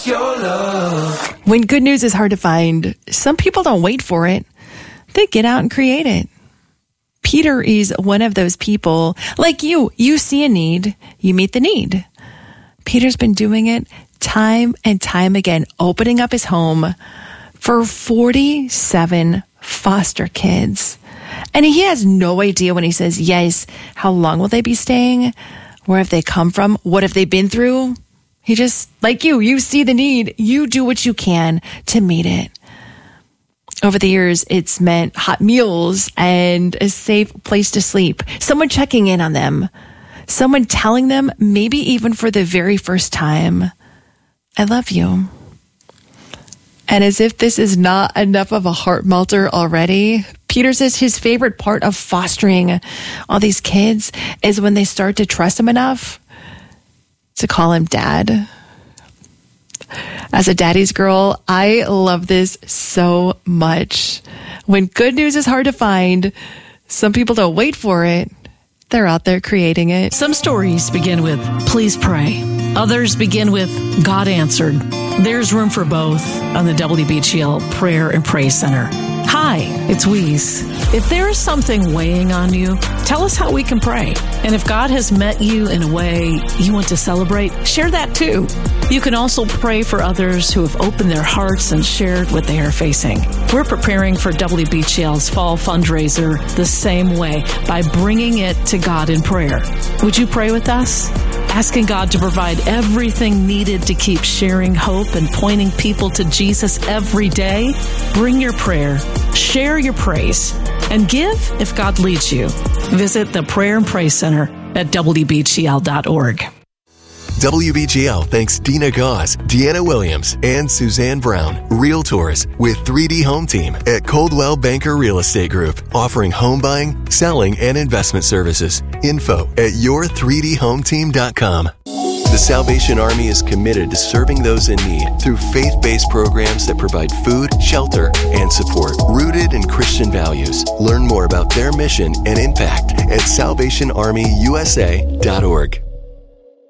it's your love. When good news is hard to find, some people don't wait for it. They get out and create it. Peter is one of those people. Like you see a need, you meet the need. Peter's been doing it time and time again, opening up his home for 47 foster kids. And he has no idea when he says yes, how long will they be staying? Where have they come from? What have they been through? He just, like you see the need. You do what you can to meet it. Over the years, it's meant hot meals and a safe place to sleep. Someone checking in on them. Someone telling them, maybe even for the very first time, I love you. And as if this is not enough of a heart melter already, Peter says his favorite part of fostering all these kids is when they start to trust him enough to call him dad. As a daddy's girl, I love this so much. When good news is hard to find, some people don't wait for it. They're out there creating it. Some stories begin with, please pray. Others begin with, God answered. There's room for both on the WBGL Prayer and Praise Center. Hi, it's Wheeze. If there is something weighing on you, tell us how we can pray. And if God has met you in a way you want to celebrate, share that too. You can also pray for others who have opened their hearts and shared what they are facing. We're preparing for WBGL's fall fundraiser the same way, by bringing it to God in prayer. Would you pray with us? Asking God to provide everything needed to keep sharing hope and pointing people to Jesus every day? Bring your prayer, share your praise, and give if God leads you. Visit the Prayer and Praise Center at WBGL.org. WBGL thanks Dina Gauze, Deanna Williams, and Suzanne Brown, Realtors with 3D Home Team at Coldwell Banker Real Estate Group, offering home buying, selling, and investment services. Info at your3dhometeam.com. The Salvation Army is committed to serving those in need through faith-based programs that provide food, shelter, and support, rooted in Christian values. Learn more about their mission and impact at salvationarmyusa.org.